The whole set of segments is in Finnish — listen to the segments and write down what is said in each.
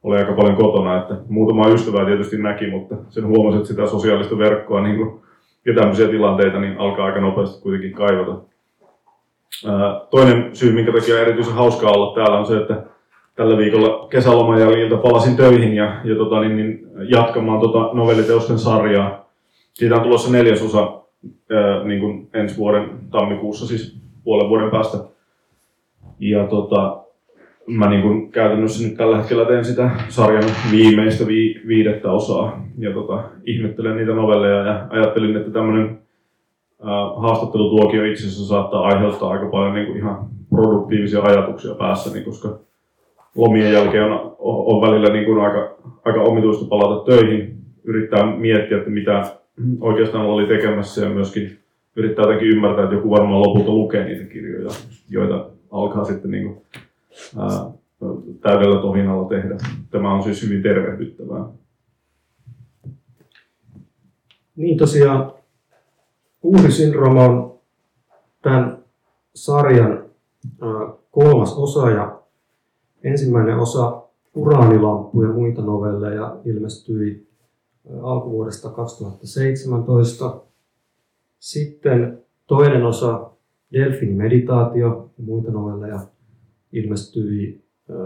oli aika paljon kotona, että muutama ystävää tietysti näki, mutta sen huomasi, että sitä sosiaalista verkkoa niin kuin, ja tämmöisiä tilanteita niin alkaa aika nopeasti kuitenkin kaivata. Toinen syy, minkä takia on erityisen hauskaa olla täällä, on se, että tällä viikolla kesäloman jäljiltä palasin töihin ja jatkamaan novelliteosten sarjaa. Siitä on tulossa 4. osa niin kuin ensi vuoden tammikuussa, siis puolen vuoden päästä. Ja mä niin kuin käytännössä nyt tällä hetkellä teen sitä sarjan viimeistä 5. osaa. Ja ihmettelen niitä novelleja ja ajattelin, että tämmöinen haastattelutuokio itse asiassa saattaa aiheuttaa aika paljon niin kuin ihan produktiivisia ajatuksia päässäni, koska lomien jälkeen on välillä niin kuin aika omituista palata töihin, yrittää miettiä, että mitä oikeastaan oli tekemässä ja myöskin yrittää jotenkin ymmärtää, että joku varmaan lopulta lukee niitä kirjoja, joita alkaa sitten niin kuin, täydellä tohinalla tehdä. Tämä on siis hyvin tervehdyttävää. Niin tosiaan, Uhrisyndrooma on tämän sarjan 3. osa ja ensimmäinen osa Uraanilamppu ja muita novelleja ilmestyi alkuvuodesta 2017. Sitten toinen osa Delfiinimeditaatio ja muita novelleja ilmestyi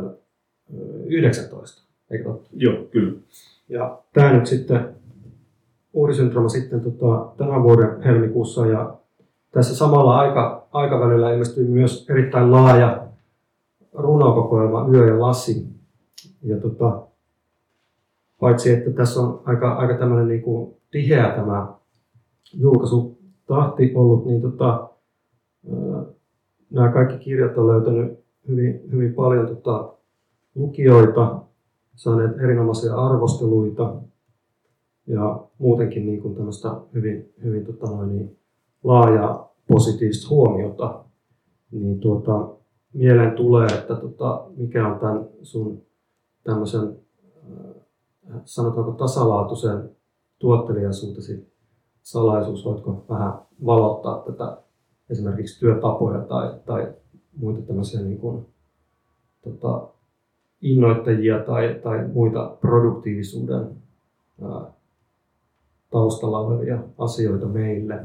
19, eikö totta? Joo, kyllä. Ja tämä nyt sitten, Uhrisyndrooma sitten tämän vuoden helmikuussa ja tässä samalla aikavälillä ilmestyi myös erittäin laaja runokokoelma Yö ja lasi. Ja paitsi että tässä on aika tämmöinen niin kuin tiheä tämä julkaisutahti ollut, niin nämä kaikki kirjat on löytänyt hyvin paljon lukijoita, saaneet erinomaisia arvosteluita ja muutenkin niin kuin tämmöistä hyvin laajaa positiivista huomiota. Niin mieleen tulee, että mikä on tämän sun tämmöisen sanotaanko tasalaatuisen tuottelijaisuutesi salaisuus? Voitko vähän valottaa tätä esimerkiksi työtapoja tai muita tämmöisiä niin kuin, innoittajia tai muita produktiivisuuden taustalla olevia asioita meille?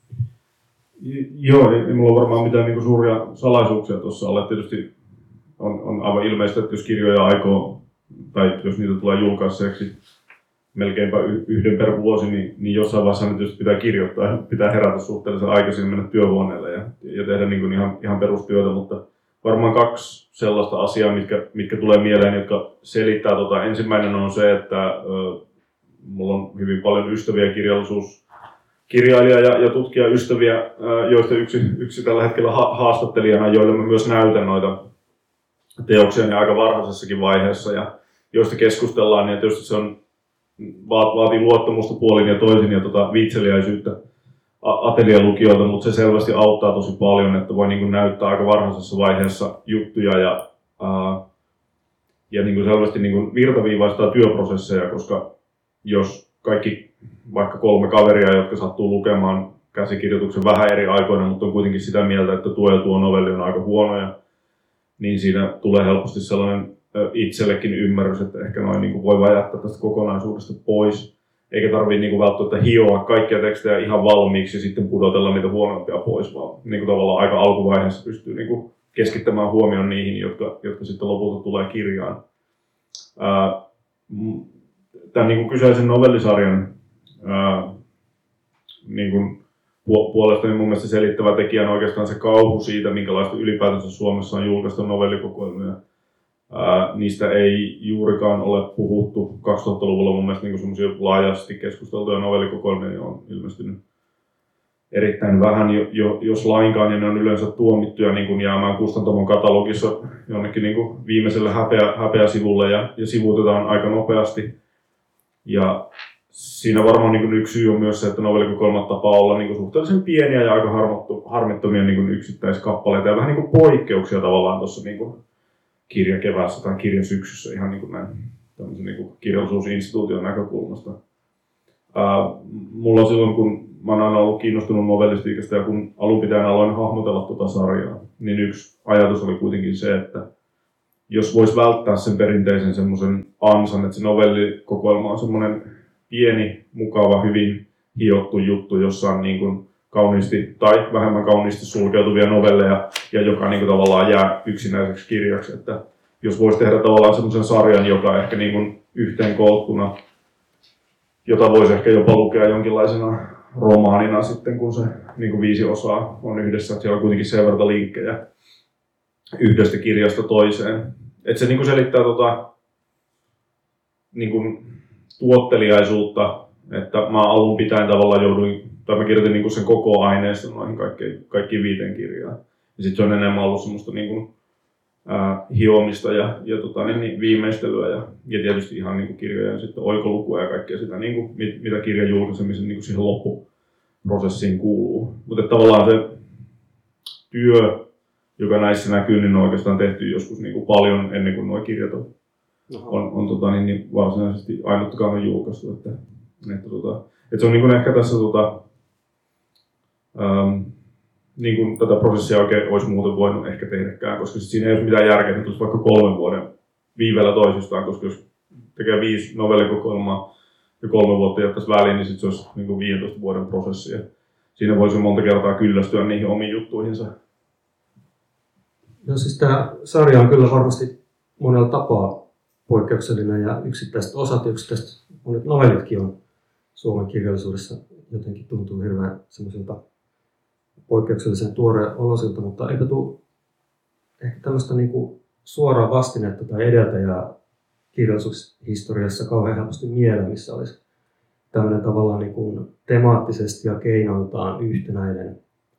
Joo, ei mulla ole varmaan mitään niin kuin suuria salaisuuksia tuossa ole. Tietysti on aivan ilmeistä, että jos kirjoja aikoo, tai jos niitä tulee julkaiseksi melkeinpä 1 per vuosi, niin jossain vaiheessa ne tietysti pitää kirjoittaa ja pitää herätä suhteellisen aikaisin mennä työhuoneelle ja tehdä niin kuin ihan perustyötä, mutta varmaan 2 sellaista asiaa, mitkä tulee mieleen, jotka selittää. Ensimmäinen on se, että mulla on hyvin paljon ystäviä kirjailija ja tutkijaystäviä, joista yksi tällä hetkellä haastattelijana, joille mä myös näytän noita teoksia aika varhaisessakin vaiheessa ja joista keskustellaan, niin tietysti se vaatii luottamusta puolin ja toisin ja viitseliäisyyttä ateljelukijoilta, mutta se selvästi auttaa tosi paljon, että voi niin kuin näyttää aika varhaisessa vaiheessa juttuja ja niin kuin selvästi niin kuin virtaviivaistaa työprosesseja, koska jos kaikki vaikka 3 kaveria, jotka sattuu lukemaan käsikirjoituksen vähän eri aikoina, mutta on kuitenkin sitä mieltä, että tuo ja tuo novelli on aika huonoja, niin siinä tulee helposti sellainen itsellekin ymmärrys, että ehkä noin niin kuin voi vaan jättää tästä kokonaisuudesta pois. Eikä tarvitse niin kuin välttämättä hioa kaikkia tekstejä ihan valmiiksi ja sitten pudotella niitä huonompia pois, vaan niin kuin tavallaan aika alkuvaiheessa pystyy niin kuin keskittämään huomioon niihin, jotka sitten lopulta tulee kirjaan. Tämän niin kuin kyseisen novellisarjan niin kuin puolesta niin mun mielestä selittävä tekijä on oikeastaan se kauhu siitä, minkälaista ylipäätänsä Suomessa on julkaistu novellikokoelmia. Niistä ei juurikaan ole puhuttu 2000-luvulla mun mielestä niin semmoisia laajasti keskusteltuja novellikokoelmia on ilmestynyt erittäin vähän, jos lainkaan, ja ne on yleensä tuomittuja niin kuin jäämään kustantamon katalogissa jonnekin niin kuin viimeiselle häpeäsivulle ja sivuutetaan aika nopeasti. Ja siinä varmaan niin kuin yksi syy on myös se, että novellikokoelmat tapaa olla niin kuin suhteellisen pieniä ja aika harmittomia niin kuin yksittäiskappaleita ja vähän niin kuin poikkeuksia tavallaan tuossa niin kuin kirjakeväässä tai kirjasyksyssä ihan niin kuin näin tämmöisen niin kuin kirjallisuusinstituution näkökulmasta. Mulla on silloin, kun mä oon aina ollut kiinnostunut novellistiikasta ja kun alun pitäen aloin hahmotella tuota sarjaa, niin yksi ajatus oli kuitenkin se, että jos voisi välttää sen perinteisen semmoisen ansan, että se novellikokoelma on semmoinen pieni, mukava, hyvin hiottu juttu, jossa on niin kuin kauniisti tai vähemmän kauniisti sulkeutuvia novelleja ja joka niin kuin tavallaan jää yksinäiseksi kirjaksi. Että jos voisi tehdä tavallaan semmoisen sarjan, joka ehkä niin kuin yhteen koottuna, jota voisi ehkä jopa lukea jonkinlaisena romaanina sitten, kun se niin kuin 5 osaa on yhdessä, että siellä on kuitenkin sen verran linkkejä yhdestä kirjasta toiseen. Että se niin kuin selittää niin kuin tuotteliaisuutta, että mä alun pitäen tavallaan mä kirjoitin niin kuin sen koko aineiston noihin kaikkiin 5 kirjaan. Ja sitten se on enemmän ollut semmoista niin kuin, hiomista ja viimeistelyä ja tietysti ihan niin kuin kirjojen sitten oikolukua ja kaikkea sitä, niin kuin, mitä kirjan julkaisemisen niin kuin siihen loppuprosessiin kuuluu. Mutta tavallaan se työ, joka näissä näkyy, niin on oikeastaan tehty joskus niin kuin paljon ennen kuin nuo kirjat on varsinaisesti ainuttakaan on julkaistu. Että se on niin kuin ehkä tässä niin kuin tätä prosessia oikein olisi muuten voinut ehkä tehdäkään, koska siinä ei olisi mitään järkeä, että tulisi vaikka 3 vuoden viiveellä toisistaan, koska jos tekee 5 novellikokoelmaa ja 3 vuotta jättäisi väliin, niin sitten se olisi niin kuin 15 vuoden prosessi. Ja siinä voisi monta kertaa kyllästyä niihin omiin juttuihinsa. No siis tämä sarja on kyllä varmasti monella tapaa poikkeuksellinen ja yksittäiset osat, monet novellitkin on Suomen kirjallisuudessa jotenkin tuntuu hirveän semmoisilta poikkeuksellisen tuoreen olosilta, mutta eipä tule ehkä tämmöistä niin kuin suoraa vastinetta tai edeltäjää kirjallisuushistoriassa kauhean helposti mieleen, missä olisi tämmöinen tavallaan niin kuin temaattisesti ja keinoiltaan yhtenäinen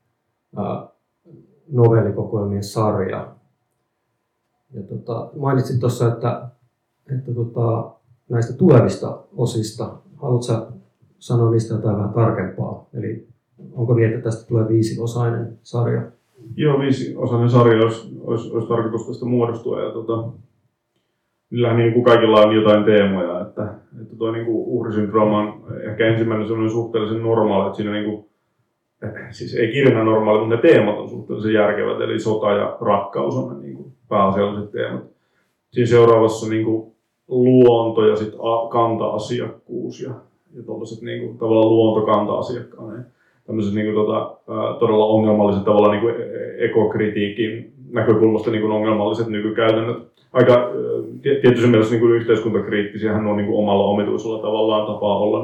novellikokoelmien sarja. Ja mainitsit tuossa, että näistä tulevista osista, haluatko sanoa niistä jotain vähän tarkempaa? Eli onko niin, että tästä tulee 5-osainen sarja? Joo, 5-osainen sarja olisi tarkoitus tästä muodostua. Ja niillähän niin kuin kaikilla on jotain teemoja. Että tuo niin kuin uhrisyndrooma on ehkä ensimmäinen sellainen suhteellisen normaali. Että siinä niin kuin, siis ei kirjana normaali, mutta ne teemat on suhteellisen järkevät. Eli sota ja rakkaus on ne niin kuin pääasialliset teemat. Siinä seuraavassa niin kuin luonto ja sitten kanta-asiakkuus ja tuollaiset niin kuin tavallaan luontokanta-asiakkaan. Tämmöiset niin kuin, todella ongelmalliset tavallaan niin kuin ekokritiikin näkökulmasta niin kuin ongelmalliset nykykäytännöt. Aika tietysti mielessä niin kuin yhteiskuntakriittisiähän nuo niin kuin omalla omituisella tavallaan tapaa olla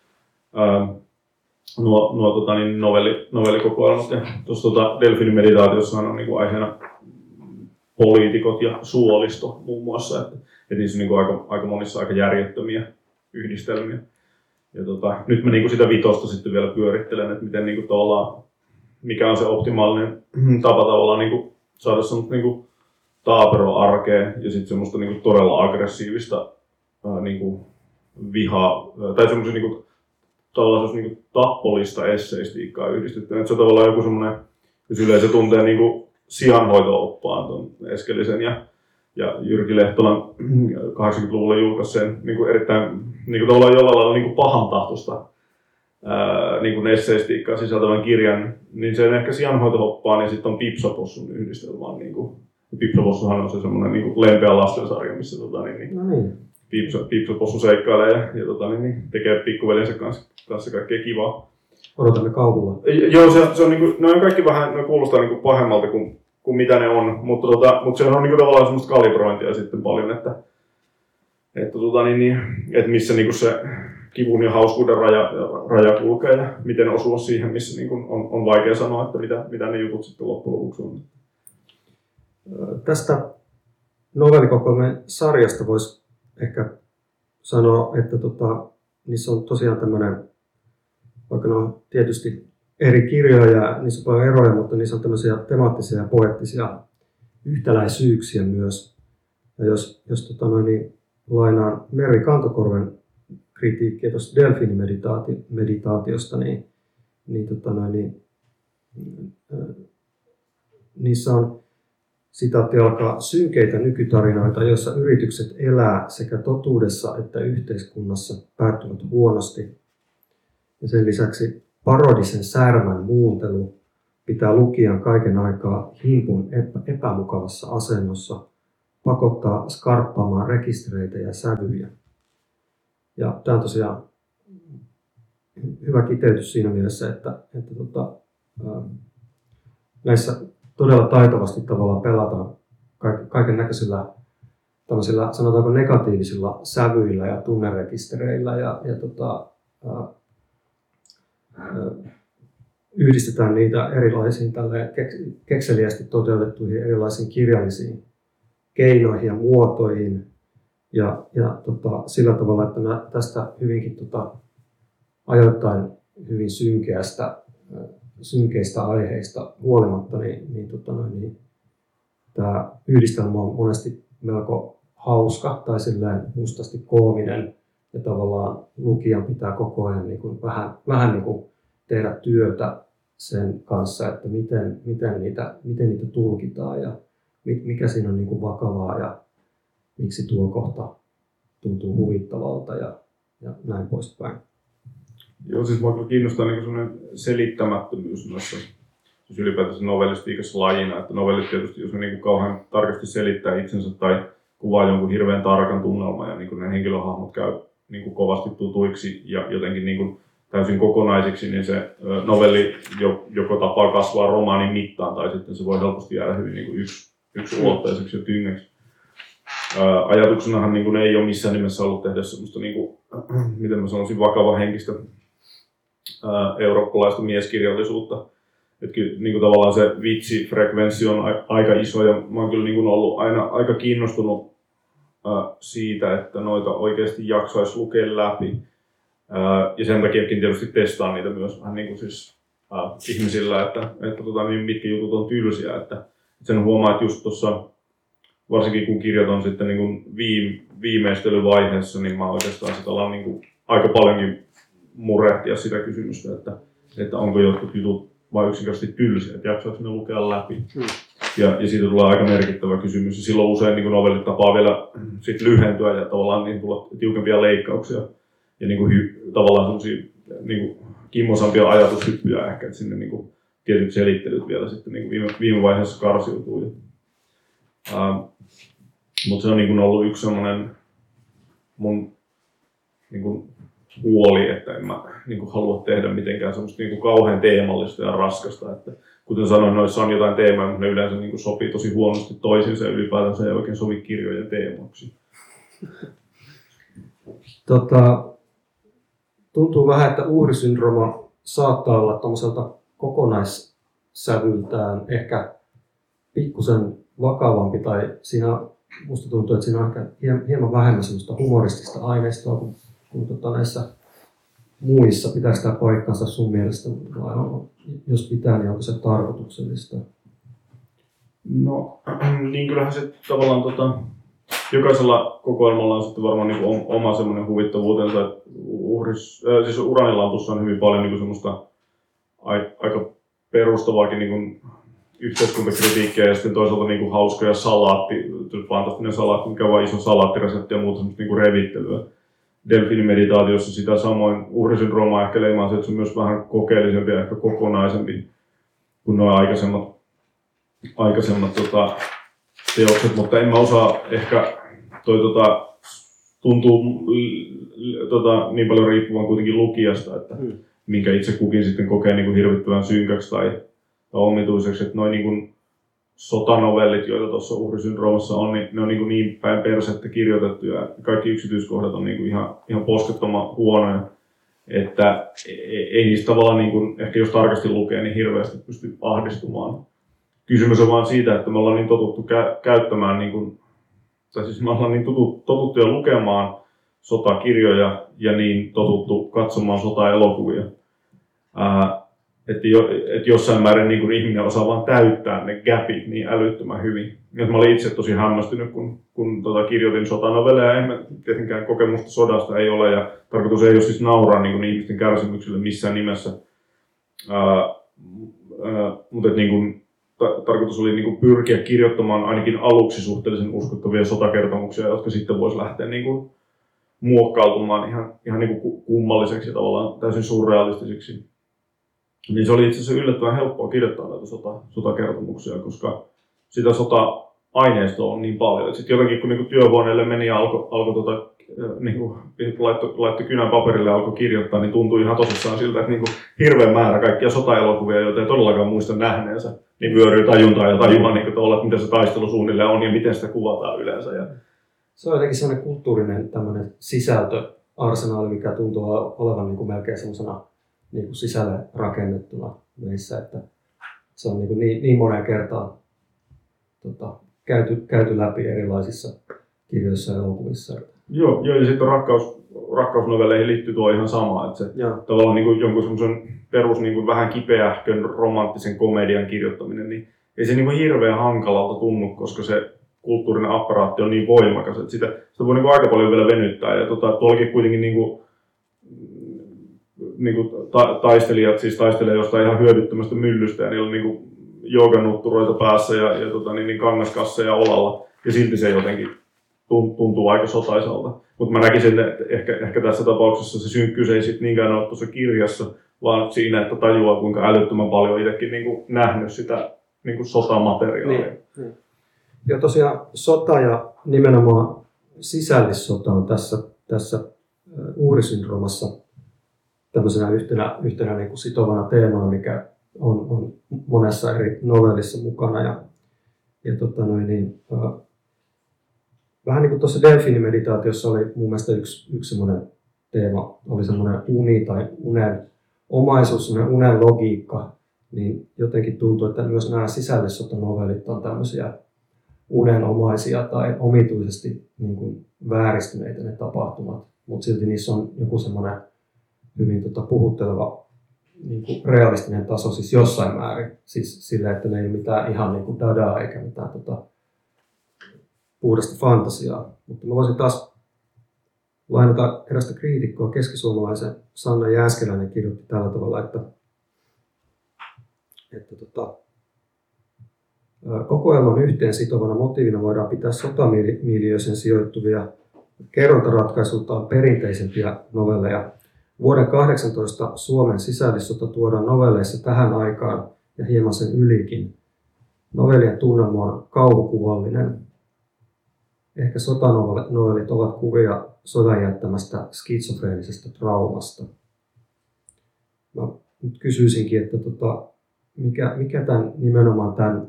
nuo novellikokoelmat. Ja tuossa Delfinin meditaatiossa on niin kuin aiheena poliitikot ja suolisto muun muassa. Että niissä on niin kuin aika monissa aika järjettömiä yhdistelmiä. Ja nyt mä niinku sitä 5 sitten vielä pyörittelen, että miten niinku mikä on se optimaalinen tapa tavallaan niinku saada semmoista niinku taaperoarkea ja sitten semmoista niinku todella aggressiivista niinku vihaa tai semmoista niinku tavallaan niinku tappolista esseistiikkaa yhdistettynä. Se on tavallaan joku semmoinen, jos yleensä tuntee niinku sianhoito-oppaan tuon Eskelisen ja Jyrki Lehtolan 80-luvulla julkaisseen niin erittäin niin tavallaan jollain lailla niin pahantahtoista niin esseistiikkaa sisältävän kirjan, niin se on ehkä sianhoitohoppaan ja sitten on Pipsapossun yhdistelmään. Niin Pipsapossuhan on se semmoinen niin lempeä lastensarja, missä Pipsapossu seikkailee ja tekee pikkuveljensä kanssa kaikkea kivaa. Odotamme kauhulla. Joo, se on, niin kuin, ne on kaikki vähän, ne kuulostaa niin pahemmalta kuin mitä ne on, mutta se on niin kuin tavallaan semmoista kalibrointia sitten paljon, että missä niin kuin se kivun ja hauskuuden raja kulkee ja miten osua siihen, missä niin kuin on vaikea sanoa, että mitä ne jutut sitten loppujen lopuksi on. Tästä novellikokoelmien sarjasta voisi ehkä sanoa, että niissä on tosiaan tämmöinen, vaikka ne on tietysti eri kirjoja ja niissä on paljon eroja, mutta niissä on tämmöisiä temaattisia ja poeettisia yhtäläisyyksiä myös. Ja jos lainaan Mervi Kantokorven kritiikkiä tuosta Delfinin meditaatiosta, niissä on sitaatti alkaa synkeitä nykytarinoita, joissa yritykset elää sekä totuudessa että yhteiskunnassa päättyvät huonosti. Ja sen lisäksi parodisen särmän muuntelu pitää lukijan kaiken aikaa himpun epämukavassa asennossa, pakottaa skarppaamaan rekistereitä ja sävyjä. Ja tämä on tosiaan hyvä kiteytys siinä mielessä, että näissä todella taitavasti tavallaan pelataan kaiken näköisillä tämmöisillä, sanotaanko negatiivisilla sävyillä ja tunnerekistereillä ja yhdistetään niitä erilaisiin kekseliästi toteutettuihin erilaisiin kirjallisiin keinoihin ja muotoihin ja sillä tavalla, että tästä hyvinkin ajoittain hyvin synkeistä aiheista huolimatta, niin tämä yhdistelmä on monesti melko hauska tai silleen mustasti koominen ja tavallaan lukijan pitää koko ajan niin kuin vähän niin kuin tehdä työtä sen kanssa, että miten niitä tulkitaan ja mikä siinä on niin kuin vakavaa ja miksi tuo kohta tuntuu huvittavalta ja näin poispäin. Joo, siis minua kiinnostaa niin sellainen selittämättömyys noissa, siis ylipäätänsä novellistiikassa lajina, että novellit tietysti, jos ne niin kauhean tarkasti selittää itsensä tai kuvaa jonkun hirveän tarkan tunnelman ja niin ne henkilöhahmot käy niin kovasti tutuiksi ja jotenkin niin täysin kokonaisiksi, niin se novelli joko tapaa kasvaa romaanin mittaan tai sitten se voi helposti jäädä hyvin niin yksiulotteiseksi ja tyngeksi. Ajatuksenahan niin ei ole missään nimessä ollut tehdä semmoista, niin kuin, miten mä sanoisin, vakava henkistä eurooppalaista mieskirjallisuutta. Että niin tavallaan se vitsifrekvenssi on aika iso ja mä oon kyllä niin ollut aina aika kiinnostunut siitä, että noita oikeasti jaksaisi lukea läpi. Ja sen takiakin tietysti testaan niitä myös vähän niin kuin siis, ihmisillä, että niin mitkä jutut on tylsiä. Että sen huomaa, että just tuossa, varsinkin kun kirjat on sitten niin kuin viimeistelyvaiheessa, niin mä oikeastaan sitä alan niin kuin aika paljonkin murehtia sitä kysymystä, että onko jotkut jutut vai yksinkertaisesti tylsiä, että jaksaako ne lukea läpi. Ja siitä tulee aika merkittävä kysymys. Ja silloin usein niin novellit tapaa vielä sit lyhentyä ja tavallaan niin tulla tiukempia leikkauksia ja niin kuin tavallaan sellaisia niin kimmosampia ajatushyppyjä ehkä, että sinne niin kuin tietyt selittelyt vielä sitten niin kuin viime vaiheessa karsiutuu. Mutta se on niin kuin ollut yksi semmoinen mun niin kuin huoli, että en mä niin kuin halua tehdä mitenkään semmoista niin kuin kauhean teemallista ja raskasta. Että, kuten sanoin, noissa on jotain teemoja, mutta ne yleensä niin kuin sopii tosi huonosti toisiinsa ja ylipäätään se ei oikein sovi kirjojen teemoiksi. Tuntuu vähän, että uhrisyndrooma saattaa olla tommoselta kokonaissävyltään ehkä pikkusen vakavampi tai siinä musta tuntuu, että siinä on ehkä hieman vähemmän semmoista humoristista aineistoa kuin näissä muissa. Pitääkö tämä paikkansa sun mielestä? Vai jos pitää, niin onko se tarkoituksellista? No, niin kyllähän se tavallaan jokaisella kokoelmalla on sitten varmaan niin kuin oma semmoinen huvittavuutensa. Siis Uranilampussa on hyvin paljon niin kuin semmoista aika perustavaakin niin kuin yhteiskuntakritiikkiä ja sitten toisaalta niin kuin hauskoja fantastinen salaatti, mikä on vain iso salaattiresepti ja muuta semmoista niin kuin revittelyä. Delfiinimeditaatiossa sitä samoin uhrisyndrooma ehkä leimaa se, että se on myös vähän kokeellisempi ja ehkä kokonaisempi kuin nuo aikaisemmat teokset, mutta en mä osaa ehkä tuntuu niin paljon riippuvan kuitenkin lukijasta, että minkä itse kukin sitten kokee niin kuin hirvittävän synkäksi tai omituiseksi, että noin niin kuin sotanovellit, joita tuossa uhrisyndroomassa on, niin ne on niin päin persettä kirjoitettu ja kaikki yksityiskohdat on niin kuin ihan poskettoman huonoja, että ei niistä tavallaan, niin kuin, ehkä jos tarkasti lukee, niin hirveästi pysty ahdistumaan. Kysymys on vaan siitä, että me ollaan niin totuttu käyttämään, niin kuin, tai siis me ollaan niin totuttu jo lukemaan sotakirjoja ja niin totuttu katsomaan sotaelokuvia. Että jossain määrin niin kun ihminen osaa vaan täyttää ne gapit niin älyttömän hyvin. Ja mä olin itse tosi hämmästynyt, kun kirjoitin sotanovelleja. Tietenkään kokemusta sodasta ei ole ja tarkoitus ei ole siis nauraa niin ihmisten kärsimyksille missään nimessä. Mutta niin tarkoitus oli niin pyrkiä kirjoittamaan ainakin aluksi suhteellisen uskottavia sotakertomuksia, jotka sitten vois lähteä niin muokkautumaan ihan niin kummalliseksi ja tavallaan täysin surrealistisiksi. Niin se oli itse asiassa yllättävän helppoa kirjoittaa näitä sotakertomuksia, koska sitä aineistoa on niin paljon. Sitten jotenkin kun niinku työhuoneelle meni ja alkoi niinku, laittoi kynän paperille ja alkoi kirjoittaa, niin tuntui ihan tosissaan siltä, että niinku hirveän määrä kaikkia sotaelokuvia, joita ei todellakaan muista nähneensä, niin vyöryy tajuntaan ja tajua, niinku, että mitä se taistelu suunnilleen on ja miten sitä kuvataan yleensä. Ja se on jotenkin sellainen kulttuurinen tämmöinen sisältöarsenaali, mikä tuntuu olevan niin kuin melkein semmoisena niin kuin sisälle rakennettuna meissä, että se on niin moneen kertaan käyty läpi erilaisissa kirjoissa ja elokuvissa. Joo, ja sitten rakkausnovelleihin liittyy tuo ihan sama, että se tavallaan niin kuin jonkun semmoisen perus niin kuin vähän kipeähkön romanttisen komedian kirjoittaminen, niin ei se niin kuin hirveän hankalalta tunnu, koska se kulttuurinen apparaatti on niin voimakas, että sitä voi niin kuin aika paljon vielä venyttää. Ja tuollakin kuitenkin niin kuin taistelijat siis taistelee jostain ihan hyödyttömästä myllystä ja niillä on niin jooganutturoita päässä ja niin kangaskasseja olalla ja silti se jotenkin tuntuu aika sotaisalta. Mutta mä näkisin, että ehkä tässä tapauksessa se synkkyys ei sitten niinkään ole tuossa kirjassa, vaan siinä, että tajuaa kuinka älyttömän paljon itsekin niin kuin nähnyt sitä niin kuin sotamateriaalia. Niin. Ja tosiaan sota ja nimenomaan sisällissota on tässä uhrisyndroomassa tämmöisenä yhtenä niin kuin sitovana teemana, mikä on monessa eri novellissa mukana. Vähän niin kuin tuossa delfiinimeditaatiossa oli mun mielestä yksi semmoinen teema, oli semmoinen uni tai unen omaisuus, semmoinen unen logiikka, niin jotenkin tuntuu, että myös nämä sisällissotanovellit on tämmöisiä unenomaisia tai omituisesti niin kuin vääristyneitä ne tapahtumat, mutta silti niissä on joku semmoinen hyvin puhutteleva niin kuin realistinen taso siis jossain määrin, siis sillä, että ne ei ole mitään ihan niin kuin dadaa eikä mitään puhdasta fantasiaa. Mutta mä voisin taas lainata erästä kriitikkoa, keskisuomalaisen Sanna Jääskeläinen kirjoitti tällä tavalla, että kokoelman yhteen sitovana motiivina voidaan pitää sotamiljöösen sijoittuvia kerrontaratkaisuiltaan perinteisempiä novelleja. Vuoden 18 Suomen sisällissota tuodaan novelleissa tähän aikaan ja hieman sen ylikin. Novellien tunnelma on kauhukuvallinen. Ehkä sotanovellit ovat kuvia sodan jättämästä skitsofreenisesta traumasta. Mä nyt kysyisinkin, että mikä nimenomaan tämän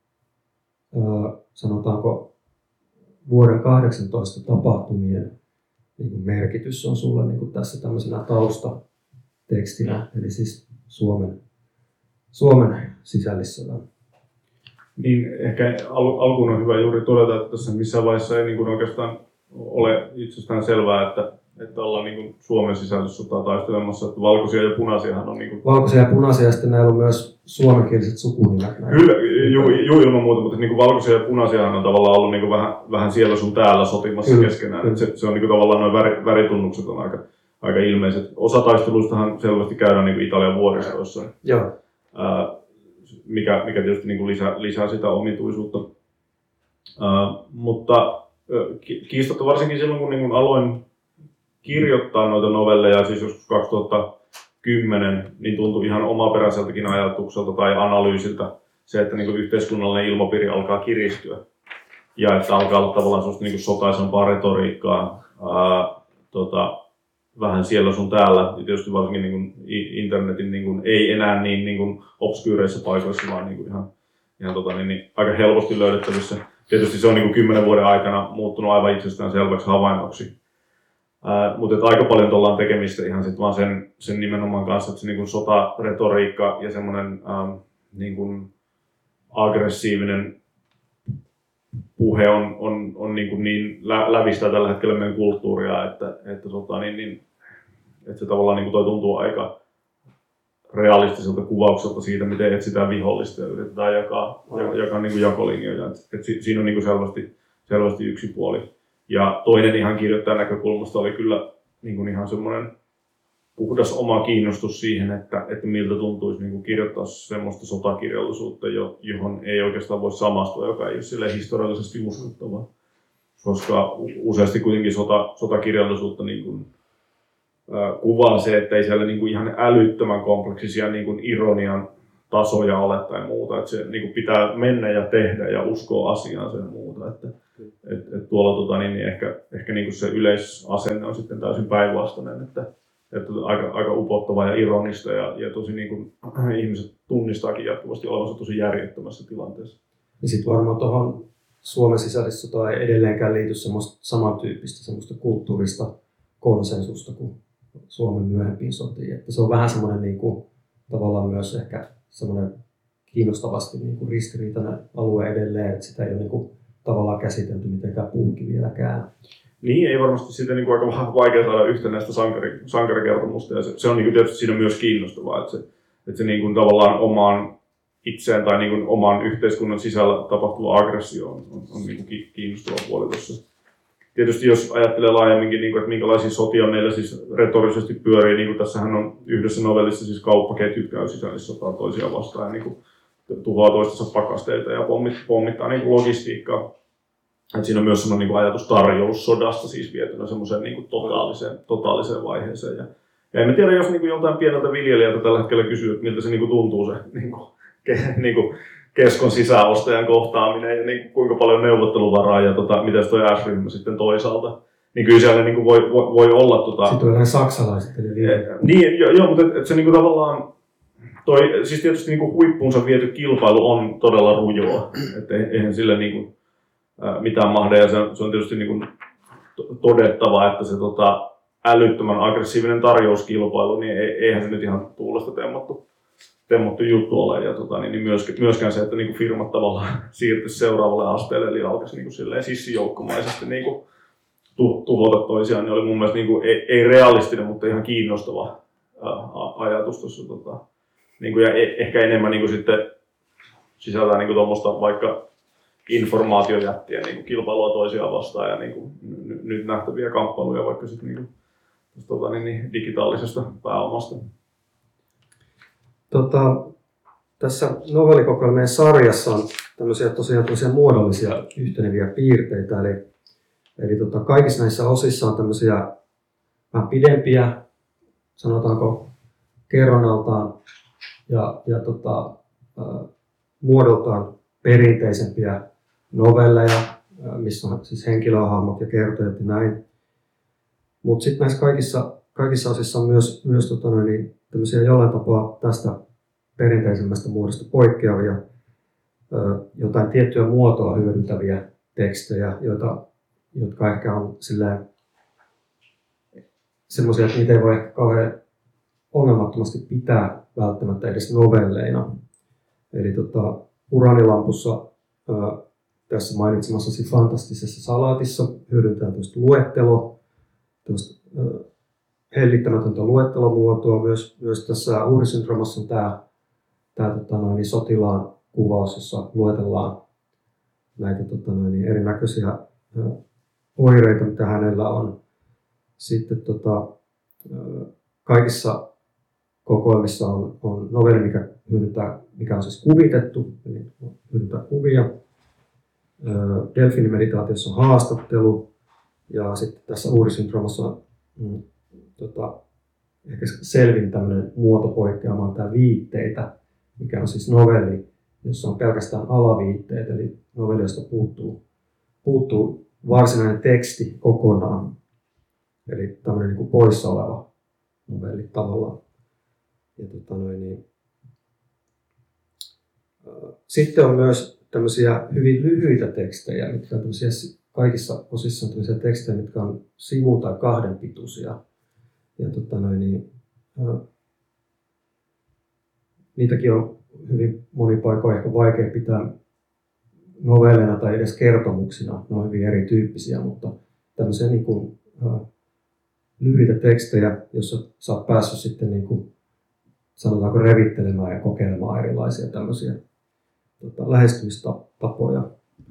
sanotaanko vuoden 18 tapahtumien niin kuin merkitys on sulle niin kuin tässä tämmöisenä taustatekstinä, eli siis Suomen sisällissodan. Niin ehkä alkuun on hyvä juuri todeta, että tässä missään vaiheessa ei niin kuin oikeastaan ole itsestään selvää, että ollaan niin kuin Suomen sisällissotaa taistelemassa, että valkoisia ja punaisiahan on niin kuin... Valkoisia ja punaisia ja sitten näillä on myös suomenkieliset sukunimet. Kyllä, ilman muuta, mutta niin kuin valkoisia ja punaisiahan on tavallaan ollut niin kuin vähän siellä sun täällä sotimassa keskenään. Se on niin kuin tavallaan noin väritunnukset on aika ilmeiset. Osa taisteluistahan selvästi käydään niin kuin Italian vuoristoissa. Joo. Mikä tietysti niin kuin lisää sitä omituisuutta. Mutta kiistatta varsinkin silloin, kun niin kuin aloin kirjoittaa noita novelleja, siis joskus 2010, niin tuntui ihan omaperäiseltäkin ajatukselta tai analyysiltä se, että niin kuin yhteiskunnallinen ilmapiiri alkaa kiristyä. Ja että alkaa olla tavallaan sellaista niin kuin sotaisampaa retoriikkaa, vähän siellä sun täällä. Ja tietysti varsinkin niin kuin internetin niin kuin, ei enää niin kuin obskyyreissä paikoissa, vaan niin kuin ihan aika helposti löydettävissä. Tietysti se on niin kuin 10 vuoden aikana muuttunut aivan itsestään selväksi havainnoksi. Mutta aika paljon ollaan tekemistä ihan sit vaan sen nimenomaan kanssa, että se niin kuin sotaretoriikka ja semmoinen niin kuin aggressiivinen puhe on niin lävistää tällä hetkellä meidän kulttuuria, että se tavallaan niin kuin toi tuntuu aika realistiselta kuvaukselta siitä, miten etsitään vihollista ja yritetään jakaa niin kuin jakolinjoja. Siinä on niin kuin selvästi yksi puoli. Ja toinen ihan kirjoittajan näkökulmasta oli kyllä niin kuin ihan semmoinen puhdas oma kiinnostus siihen, että miltä tuntuisi niin kuin kirjoittaa semmoista sotakirjallisuutta, johon ei oikeastaan voi samastua, joka ei ole sille historiallisesti uskottavaa. Koska useasti kuitenkin sotakirjallisuutta niin kuin, kuvaa se, että ei siellä niin kuin ihan älyttömän kompleksisia niin kuin ironian tasoja ole tai muuta, että se niin kuin pitää mennä ja tehdä ja uskoa asiaan sen muuta, että tuolla niin ehkä niin kuin se yleisasenne on sitten täysin päinvastainen, että aika upottava ja ironista ja tosi niin kuin ihmiset tunnistaakin jatkuvasti olevansa tosi järjettömässä tilanteessa. Ja sitten varmaan tuohon Suomen sisällissotaan ei edelleenkään liity semmoista samantyyppistä semmoista kulttuurista konsensusta kuin Suomen myöhempiin sotiin. Että se on vähän semmoinen niin kuin, tavallaan myös ehkä semmoinen kiinnostavasti niin kuin ristiriitainen alue edelleen, että sitä ei ole niin kuin, tavallaan käsitelty mitenkään puhki vieläkään. Niin, ei varmasti siitä niin kuin aika vaikea saada yhtenäistä sankarikertomusta ja se on niin kuin tietysti siinä myös kiinnostavaa, että se niin kuin tavallaan omaan itseen tai niin kuin oman yhteiskunnan sisällä tapahtuva aggressio on niin kuin kiinnostava puoli tuossa. Tietysti jos ajattelee laajemminkin, niin kuin, että minkälaisia sotia meillä siis retorisesti pyörii, niin kuin tässähän on yhdessä novellissa siis kauppaketjut käy sisällissotaa toisiaan vastaan ja niin kuin tuhoaa toistensa pakasteita ja pommittaa niin kuin logistiikkaa. Et siinä on myös sellainen niin ajatus tarjoussodasta siis vietynä semmoiseen niin totaaliseen vaiheeseen. Ja en tiedä, jos niin joltain pieneltä viljelijältä tällä hetkellä kysyy, että miltä se niin tuntuu se niin keskon sisäostajan kohtaaminen ja niin kuinka paljon neuvotteluvaraa ja miten tuo S-ryhmä sitten toisaalta. Niin kyllä siellä niin voi olla... Sitten on ihan saksalaiset. Niin, joo, mutta et se niin tavallaan... siis tietysti niin huippuunsa viety kilpailu on todella rujoa. Että eihän sille niin mitään mahda ja se on tietysti niin kuin todettava, että se älyttömän aggressiivinen tarjouskilpailu, niin eihän se nyt ihan tuulesta temmattu juttu ole. Ja niin myöskään se, että niin kuin firmat tavallaan siirtyisi seuraavalle asteelle, eli alkaisi niin kuin sissijoukkomaisesti niin kuin tuhota toisiaan, niin oli mun mielestä niin kuin, ei realistinen, mutta ihan kiinnostava ajatus tuossa. Niin kuin, ja ehkä enemmän niin kuin sitten sisältää niin kuin tuommoista vaikka informaatiojättien niin kilpailua toisiaan vastaan ja niin kuin nyt nähtäviä kamppailuja vaikka sitten niin digitaalisesta pääomasta. Tässä novellikokoelmien sarjassa on tosiaan muodollisia yhteneviä piirteitä, eli kaikissa näissä osissa on tämmöisiä vähän pidempiä, sanotaanko kerronnaltaan ja muodoltaan perinteisempiä novelleja, missä on siis henkilöhahmot ja kertojat ja näin. Mutta sitten näissä kaikissa osissa on myös tämmöisiä jollain tapaa tästä perinteisemmästä muodosta poikkeavia, jotain tiettyä muotoa hyödyntäviä tekstejä, jotka ehkä on semmoisia, että niitä ei voi ehkä kauhean ongelmattomasti pitää välttämättä edes novelleina. Eli Uraanilampussa tässä mainitsemassasi fantastisessa salaatissa hyödyntää tämmöistä luetteloa, hellittämätöntä luettelomuotoa. Myös tässä uhrisyndroomassa on tämä sotilaan kuvaus, jossa luetellaan näitä erinäköisiä oireita, mitä hänellä on. Sitten kaikissa kokoelmissa on novelli, mikä on siis kuvitettu, eli hyödyntää kuvia. Delfiinimeditaatiossa on haastattelu ja sitten tässä uhrisyndroomassa on ehkä selvin tämmöinen muotopoikkeama on tämä viitteitä, mikä on siis novelli, jossa on pelkästään alaviitteet, eli novelli, josta puuttuu varsinainen teksti kokonaan, eli tämmöinen niin kuin poissa oleva novelli tavallaan. Ja sitten on myös tämmöisiä hyvin lyhyitä tekstejä, mitkä on kaikissa osissa on tämmöisiä tekstejä, mitkä on sivun tai kahden pituisia. Ja niitäkin on hyvin monin paikoin ehkä vaikea pitää novelleina tai edes kertomuksina. Ne on hyvin erityyppisiä, mutta tämmöisiä niin kuin, lyhyitä tekstejä, joissa sä oot päässyt sitten niin kuin, sanotaanko revittelemään ja kokeilemaan erilaisia tämmöisiä lähestymistapoja.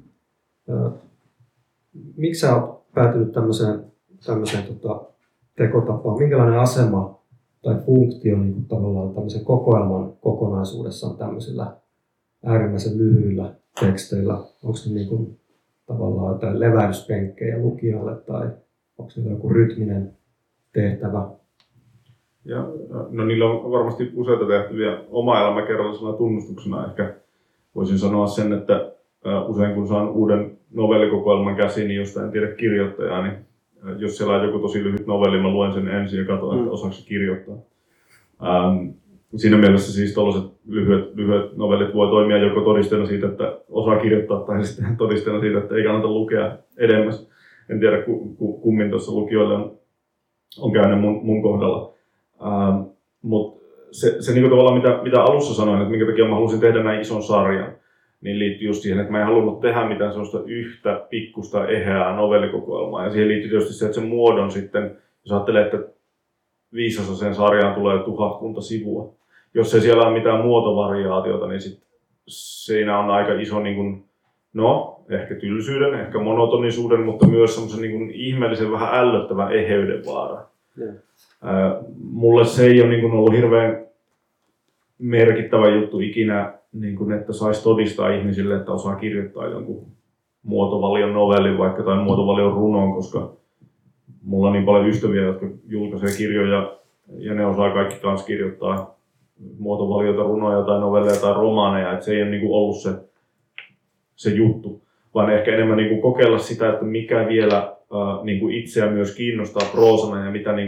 Miksi sä oot päätynyt tämmöiseen tekotapaan? Minkälainen asema tai funktio niin kuin tavallaan tämmöisen kokoelman kokonaisuudessa on tämmöisillä äärimmäisen lyhyillä teksteillä? Onko ne niin kuin, tavallaan jotain levähdyspenkkejä lukijalle tai onko ne joku rytminen tehtävä? Ja, no niillä on varmasti useita tehtäviä oma-elämäkerrallisena tunnustuksena. Ehkä voisin sanoa sen, että usein kun saan uuden novellikokoelman käsiin, niin josta en tiedä kirjoittajaa, niin jos siellä on joku tosi lyhyt novelli, mä luen sen ensin ja katson, että osaako se kirjoittaa. Siinä mielessä siis tällaiset lyhyet novellit voi toimia joko todisteena siitä, että osaa kirjoittaa, tai sitten todisteena siitä, että ei kannata lukea edemmäs. En tiedä, kummin tuossa lukijoille on käynyt mun kohdalla. Mutta se niin tavallaan, mitä alussa sanoin, että minkä takia mä halusin tehdä näin ison sarjan, niin liittyy just siihen, että mä en halunnut tehdä mitään sellaista yhtä pikkusta eheää novellikokoelmaa. Ja siihen liittyy tietysti se, että sen muodon sitten, jos ajattelee, että 500 sen sarjaan tulee 1000 sivua. Jos ei siellä ole mitään muotovariaatiota, niin sit siinä on aika iso niin kuin, ehkä tylsyyden, ehkä monotonisuuden, mutta myös semmoisen niin kuin ihmeellisen vähän ällöttävän eheyden vaara. Mulle se ei ole niin kuin ollut hirveän merkittävä juttu ikinä, niin kuin, että saisi todistaa ihmisille, että osaa kirjoittaa jonkun muotovalion novellin vaikka tai muotovalion runon, koska mulla on niin paljon ystäviä, jotka julkaisee kirjoja ja ne osaa kaikki kanssa kirjoittaa muotovaliota, runoja tai novelleja tai romaaneja, että se ei ole niin kuin ollut se juttu, vaan ehkä enemmän niin kuin kokeilla sitä, että mikä vielä niin kuin itseä myös kiinnostaa proosana ja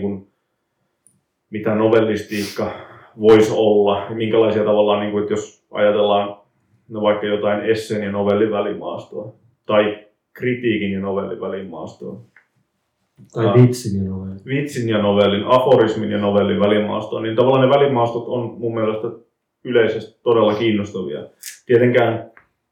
mitä novellistiikka voisi olla ja minkälaisia tavallaan, niin kuin, että jos ajatellaan vaikka jotain esseen ja novellin välimaastoa tai kritiikin ja novellin välimaastoa. Tai vitsin ja novellin, aforismin ja novellin välimaastoa, niin tavallaan ne välimaastot on mun mielestä yleisesti todella kiinnostavia. Tietenkään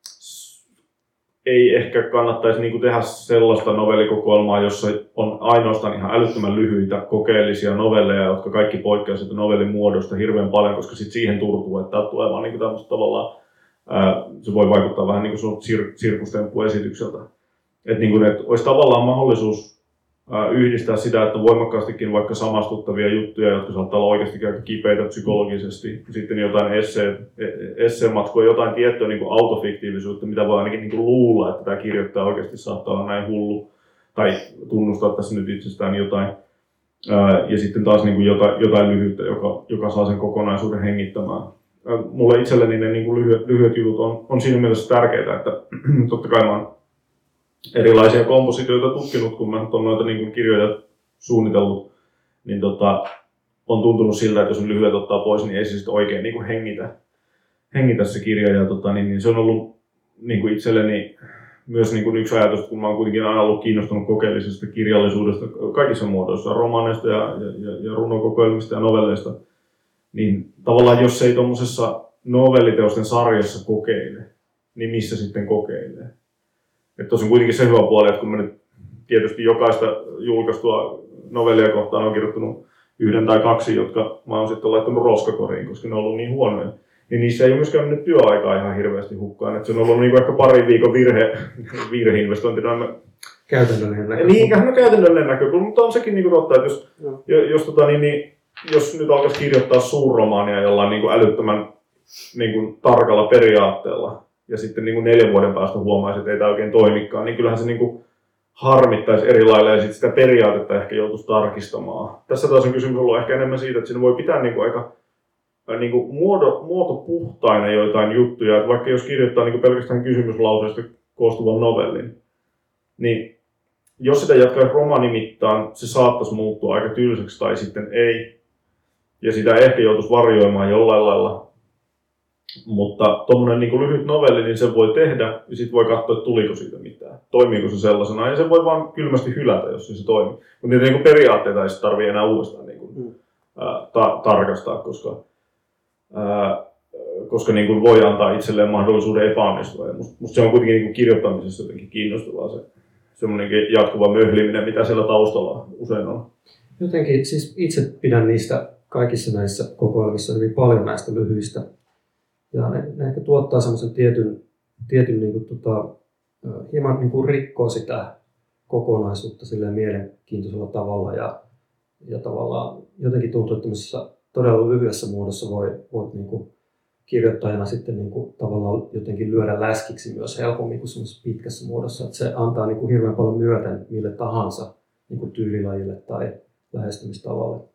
ei ehkä kannattaisi niin kuin tehdä sellaista novellikokoelmaa, jossa on ainoastaan ihan älyttömän lyhyitä kokeellisia novelleja, jotka kaikki poikkeavat siitä novellin muodosta hirveän paljon, koska sitten siihen turtuu, että tämä tulee vaan niin tämmöistä tavallaan, se voi vaikuttaa vähän niin kuin sirkustemppuesitykseltä. Että niin kuin, että olisi tavallaan mahdollisuus yhdistää sitä, että voimakkaastikin vaikka samastuttavia juttuja, jotka saattaa olla oikeasti aika kipeitä psykologisesti, sitten jotain esseematkoja, jotain tiettyä niin kuin autofiktiivisuutta, mitä voi ainakin niin kuin luulla, että tämä kirjoittaja oikeasti saattaa olla näin hullu, tai tunnustaa tässä nyt itsestään jotain, ja sitten taas niin kuin jotain lyhyttä, joka saa sen kokonaisuuden hengittämään. Mulle itselleni ne niin kuin lyhyet jutut on siinä mielessä tärkeitä, että totta kai mä oon erilaisia kompositioita tutkinut, kun mä oon noita niin kuin kirjoja suunnitellut, niin on tuntunut siltä, että jos on lyhyet ottaa pois, niin ei se sitten oikein niin kuin hengitä se kirja. Ja niin se on ollut niin kuin itselleni myös niin kuin yksi ajatus, kun mä oon kuitenkin aina ollut kiinnostunut kokeellisesta kirjallisuudesta kaikissa muodoissa, romaaneista ja runokokoelmista ja novelleista, niin tavallaan jos ei tuommoisessa novelliteosten sarjassa kokeile, niin missä sitten kokeilee? Että tuossa on kuitenkin se hyvä puoli, että kun mä nyt tietysti jokaista julkaistua novellia kohtaan on kirjoittanut 1 tai 2, jotka mä oon sitten laittanut roskakoriin, koska ne on ollut niin huonoja, niin niissä ei ole myöskään mennyt työaikaa ihan hirveästi hukkaan. Että se on ollut niin ehkä parin viikon virheinvestointi. Käytännöllinen näkökulma. Niin, käytännöllinen näkökulma, mutta on sekin niin totta, että jos nyt alkaisi kirjoittaa suurromaania jollain niin älyttömän niin tarkalla periaatteella, ja sitten niin kuin 4 vuoden päästä huomaisi, että ei tämä oikein toimikaan, niin kyllähän se niin kuin harmittaisi eri lailla ja sitten sitä periaatetta ehkä joutuisi tarkistamaan. Tässä taas on kysymys ollut ehkä enemmän siitä, että siinä voi pitää niin kuin aika niin kuin muotopuhtaina joitain juttuja, että vaikka jos kirjoittaa niin kuin pelkästään kysymyslauseista koostuvan novellin, niin jos sitä jatkaisi romaanimittaan, se saattaisi muuttua aika tylsäksi tai sitten ei, ja sitä ehkä joutuisi varjoimaan jollain lailla. Mutta tuommoinen niin lyhyt novelli, niin sen voi tehdä ja sitten voi katsoa, että tuliko siitä mitään. Toimiiko se sellaisena ja sen voi vaan kylmästi hylätä, jos se toimii. Mutta niitä niin periaatteita ei tarvitse enää uudestaan niin tarkastaa, koska niin kuin voi antaa itselleen mahdollisuuden epäonnistua. Musta se on kuitenkin niin kirjoittamisessa jotenkin kiinnostavaa se semmoinen jatkuva möhliminen, mitä siellä taustalla usein on. Jotenkin siis itse pidän niistä kaikissa näissä kokoelmissa hyvin paljon näistä lyhyistä. Ja ne ehkä tuottaa semmoisen tietyn niin kuin, hieman niin kuin rikkoo sitä kokonaisuutta silleen mielenkiintoisella tavalla. Ja tavallaan jotenkin tuntuu, että todella lyhyessä muodossa voit niin kuin kirjoittajana sitten niin kuin, tavallaan jotenkin lyödä läskiksi myös helpommin kuin semmoisessa pitkässä muodossa. Että se antaa niin kuin, hirveän paljon myöten mille tahansa niin kuin tyylilajille tai lähestymistavalle.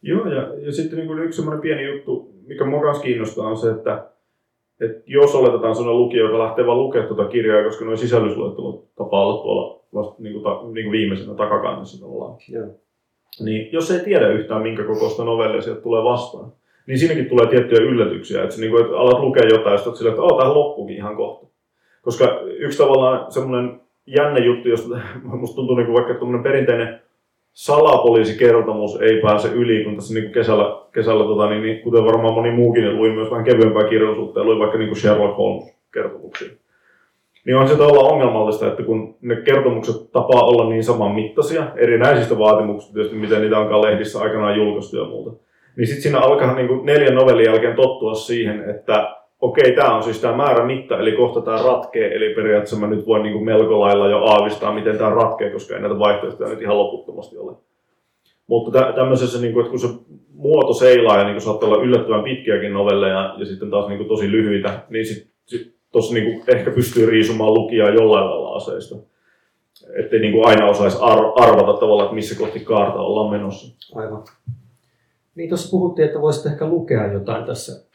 Joo, ja sitten niin kuin yksi semmoinen pieni juttu, mikä minua kanssa kiinnostaa, on se, että jos oletetaan sellainen lukija, joka lähtee vaan lukemaan tuota kirjaa, koska nuo sisällysluettelot tapaa olla tuolla vasta niin kuin viimeisenä takakannessa tavallaan. Joo. Niin jos ei tiedä yhtään, minkä kokoista novellia sieltä tulee vastaan, niin siinäkin tulee tiettyjä yllätyksiä. Että, että alat lukea jotain, ja sitten että tähän loppuukin ihan kohta. Koska yksi tavallaan semmoinen jännä juttu, josta musta tuntuu niin kuin vaikka tuommoinen perinteinen salapoliisikertomus ei pääse yli, kun tässä niin kuin kesällä niin, kuten varmaan moni muukin, luin myös vähän kevyempää kirjallisuutta ja luin vaikka niin kuin Sherlock Holmes-kertomuksia. Niin on se tavallaan ongelmallista, että kun ne kertomukset tapaa olla niin samanmittaisia, erinäisistä vaatimuksista tietysti, miten niitä onkaan lehdissä aikanaan julkaistu ja muuta, niin sitten siinä alkaa niin kuin 4 novellin jälkeen tottua siihen, että okei, tämä on siis tämä määrä mitta, eli kohta tämä ratkee, eli periaatteessa mä nyt voin niin kuin melko lailla jo aavistaa, miten tämä ratkee, koska ei näitä vaihtoehtoja nyt ihan loputtomasti ole. Mutta tämmöisessä, niin kuin, että kun se muoto seilaa ja niin kuin saattaa olla yllättävän pitkiäkin novelleja ja sitten taas niin kuin tosi lyhyitä, niin sitten tuossa niin kuin ehkä pystyy riisumaan lukijaa jollain lailla aseista. Ettei niin kuin aina osaisi arvata tavallaan, että missä kohti kaarta ollaan menossa. Aivan. Niin tuossa puhuttiin, että voisit ehkä lukea jotain tässä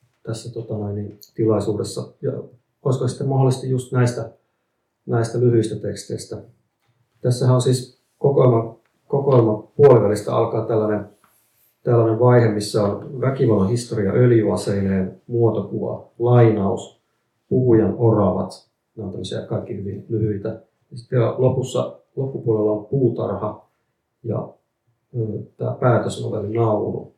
tilaisuudessa. Ja olisiko sitten mahdollisesti just näistä lyhyistä teksteistä. Tässähän on siis kokoelman puolivälistä alkaa tällainen vaihe, missä on väkivallan historia öljyaseineen muotokuva, lainaus, puhujan oravat. Ne on tämmöisiä kaikki hyvin lyhyitä. Ja sitten loppupuolella on puutarha ja tämä päätösnovelli Nauru.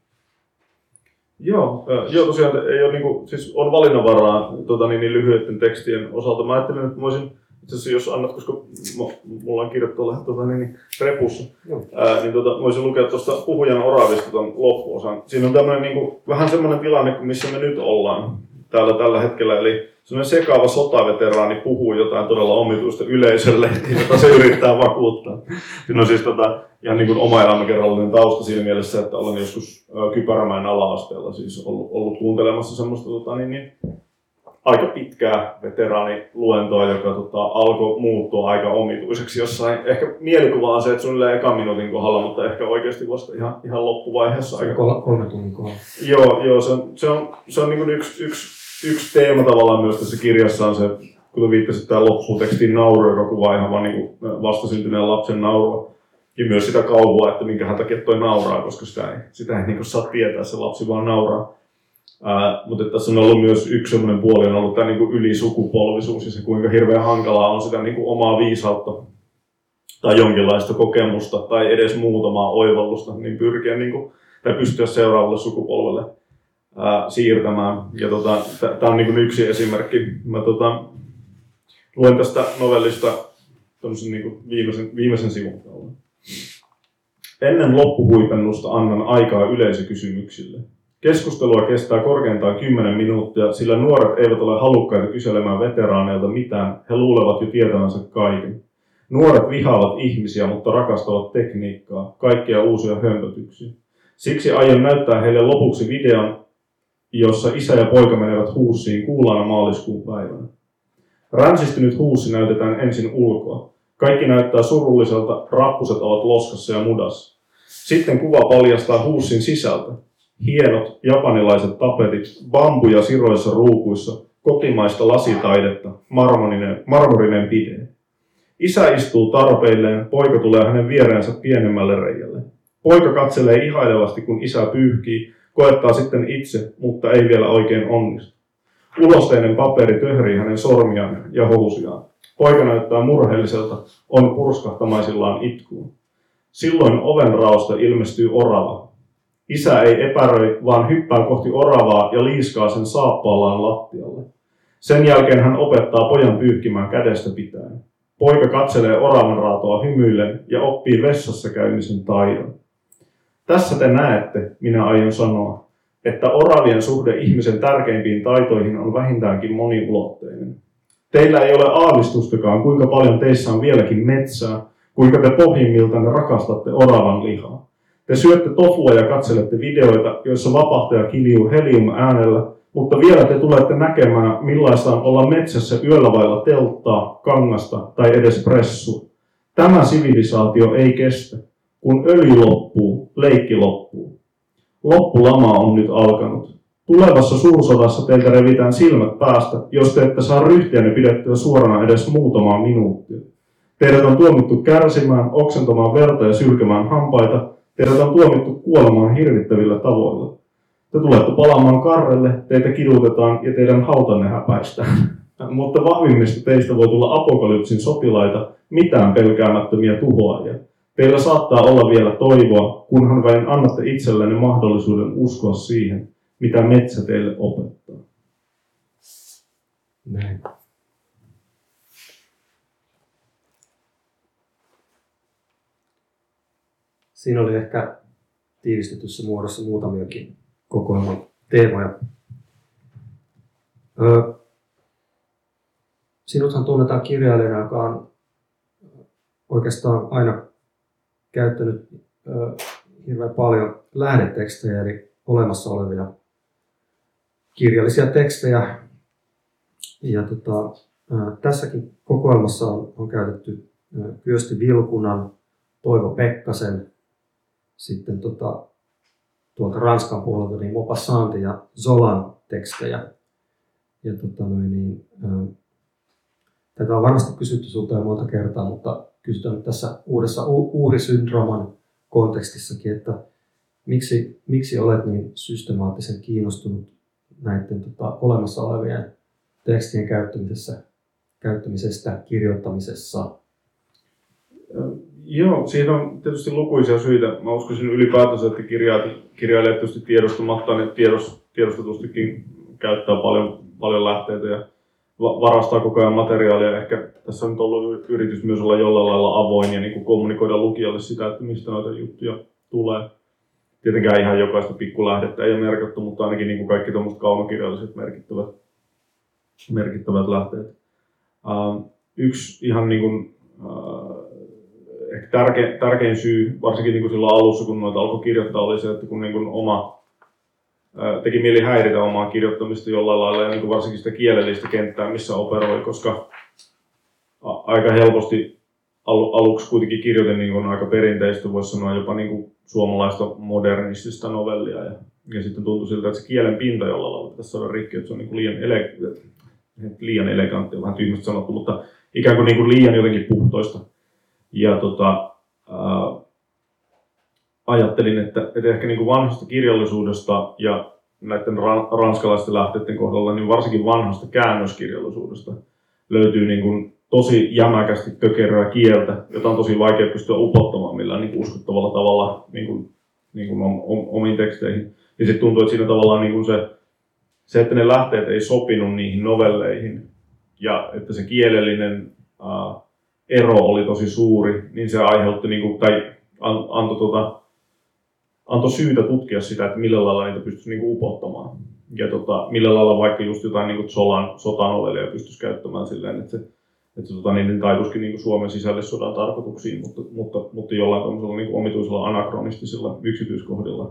Joo, tosiaan ei ole niinku, siis on valinnanvaraa niin lyhyiden tekstien osalta. Mä ajattelin, että mä voisin itse asiassa, jos annat, koska mulla on kirjoittu repussa, niin voisin lukea tuosta Puhujan oravista tuon loppuosan. Siinä on tämmöinen niinku, vähän semmoinen tilanne, missä me nyt ollaan täällä tällä hetkellä. Eli semmoinen sekaava sotaveteraani puhuu jotain todella omituista yleisölle, jota se yrittää vakuuttaa. Siinä on siis ihan niin kuin oma elämäkerrallinen tausta siinä mielessä, että olen joskus Kypärämäen ala-asteella siis ollut kuuntelemassa semmoista aika pitkää veteraaniluentoa, joka alkoi muuttua aika omituiseksi jossain. Ehkä mielikuva on se, että suunnilleen ekan minuutin kohdalla, mutta ehkä oikeasti vasta ihan loppuvaiheessa. Se on 3 tunnin kohdalla. Joo, se on niin kuin yksi teema tavallaan myös tässä kirjassa on se, kuten viittasit, tämä lopputekstin nauru, joka kuvaa ihan vaan niin vastasyntyneen lapsen naurua. Ja myös sitä kauhua, että minkähän takia toi nauraa, koska sitä ei niin kuin saa tietää, se lapsi vaan nauraa. Mutta tässä on ollut myös yksi sellainen puoli, on ollut tämä niin kuin ylisukupolvisuus ja se kuinka hirveän hankalaa on sitä niin kuin omaa viisautta tai jonkinlaista kokemusta tai edes muutamaa oivallusta, niin pyrkiä niin kuin, tai pystyä seuraavalle sukupolvelle siirtämään. Ja tämä on niin kuin yksi esimerkki. Mä luen tästä novellista niin kuin viimeisen sivun. Ennen loppuhuipennusta annan aikaa yleisökysymyksille. Keskustelua kestää korkeintaan 10 minuuttia, sillä nuoret eivät ole halukkaita kyselemään veteraaneilta mitään, he luulevat jo tietävänsä kaiken. Nuoret vihaavat ihmisiä, mutta rakastavat tekniikkaa, kaikkia uusia hömpötyksiä. Siksi aion näyttää heille lopuksi videon, jossa isä ja poika menevät huussiin kuulaana maaliskuun päivänä. Ränsistynyt huussi näytetään ensin ulkoa. Kaikki näyttää surulliselta, rappuset ovat loskassa ja mudassa. Sitten kuva paljastaa huussin sisältä. Hienot japanilaiset tapetit, bambuja siroissa ruukuissa, kotimaista lasitaidetta, marmorinen pide. Isä istuu tarpeilleen, poika tulee hänen viereensä pienemmälle reiälle. Poika katselee ihailevasti, kun isä pyyhkii, koettaa sitten itse, mutta ei vielä oikein onnistu. Ulosteinen paperi töhrii hänen sormiaan ja housujaan. Poika näyttää murheelliselta, on purskahtamaisillaan itkuun. Silloin ovenraosta ilmestyy orava. Isä ei epäröi, vaan hyppää kohti oravaa ja liiskaa sen saappaallaan lattialle. Sen jälkeen hän opettaa pojan pyyhkimään kädestä pitäen. Poika katselee oravan raatoa hymyillen ja oppii vessassa käymisen taidon. Tässä te näette, minä aion sanoa, että oravien suhde ihmisen tärkeimpiin taitoihin on vähintäänkin moniulotteinen. Teillä ei ole aavistustakaan, kuinka paljon teissä on vieläkin metsää, kuinka te pohjimmiltanne rakastatte oravan lihaa. Te syötte tofua ja katselette videoita, joissa vapahtaja kiljuu helium-äänellä, mutta vielä te tulette näkemään, millaista on olla metsässä yöllä vailla telttaa, kangasta tai edes pressua. Tämä sivilisaatio ei kestä. Kun öljy loppuu, leikki loppuu. Loppulama on nyt alkanut. Tulevassa suursodassa teiltä revitään silmät päästä, jos te ette saa ryhtiänne pidettyä suorana edes muutamaa minuuttia. Teidät on tuomittu kärsimään, oksentamaan verta ja sylkemään hampaita. Teidät on tuomittu kuolemaan hirvittävillä tavoilla. Te tulette palaamaan karrelle, teitä kidutetaan ja teidän hautanne häpäistään. Mutta vahvimmista teistä voi tulla apokalypsin sotilaita, mitään pelkäämättömiä tuhoajia. Teillä saattaa olla vielä toivoa, kunhan vain annatte itsellenne mahdollisuuden uskoa siihen, mitä metsä teille opettaa. Näin. Siinä oli ehkä tiivistetyssä muodossa muutamiakin kokoelman teemoja. Sinuthan tunnetaan kirjailijana, joka on oikeastaan aina käyttänyt hirveän paljon lähdetekstejä, eli olemassa olevia kirjallisia tekstejä. Ja tässäkin kokoelmassa on käytetty Kyösti Vilkunan, Toivo Pekkasen, sitten tuolta Ranskan puolelta niin Maupassant ja Zolan tekstejä. Ja tätä on varmasti kysytty sulta jo monta kertaa, mutta kysytään nyt tässä uudessa uhrisyndrooman kontekstissakin, että miksi olet niin systemaattisen kiinnostunut näiden olemassa olevien tekstien käyttämisestä kirjoittamisessa? Joo, siinä on tietysti lukuisia syitä. Mä uskoisin ylipäätänsä, että kirjailijat tietysti tiedostamattaan ja tiedostetustikin käyttää paljon lähteitä ja varastaa koko ajan materiaalia. Ehkä tässä on nyt ollut yritys myös olla jollain lailla avoin ja niin kuin kommunikoida lukijalle sitä, että mistä noita juttuja tulee. Tietenkään ihan jokaista pikkulähdettä ei ole merkattu, mutta ainakin niin kuin kaikki tuommoiset kaunokirjalliset merkittävät lähteet. Yksi ihan niin kuin, ehkä tärkein syy, varsinkin niin kuin silloin alussa, kun noita alkoi kirjoittaa, oli se, että kun niin kuin teki mieli häiritä omaa kirjoittamista jollain lailla ja niin kuin varsinkin sitä kielellistä kenttää, missä operoi, koska aika helposti aluksi kuitenkin kirjoitin niin kuin aika perinteistä, voisi sanoa jopa niin kuin suomalaista modernistista novellia ja sitten tuntui siltä, että se kielen pinta jollain lailla pitäisi saada rikki, että se on niin kuin liian elegantti, vähän tyhmästi sanottu, mutta ikään kuin liian jotenkin puhtoista. Ja ajattelin, että ehkä niin kuin vanhasta kirjallisuudesta ja näiden ranskalaisten lähteiden kohdalla, niin varsinkin vanhasta käännöskirjallisuudesta löytyy niin kuin tosi jämäkästi tökeröä kieltä, jota on tosi vaikea pystyä upottamaan millään niin kuin uskottavalla tavalla niin kuin omiin teksteihin. Ja sitten tuntuu, että siinä tavallaan niin kuin se, että ne lähteet ei sopinut niihin novelleihin ja että se kielellinen ero oli tosi suuri, niin se aiheutti niin kuin, tai antoi syytä tutkia sitä, että millä lailla niitä pystyisi niin kuin upottamaan. Ja millä lailla vaikka just jotain niin kuin Zolan sotanovellia pystyisi käyttämään silleen, että niiden taituskin niin kuin Suomen sisällissodan tarkoituksiin, mutta jollain tämmöisellä niin kuin omituisella anakronistisilla yksityiskohdilla.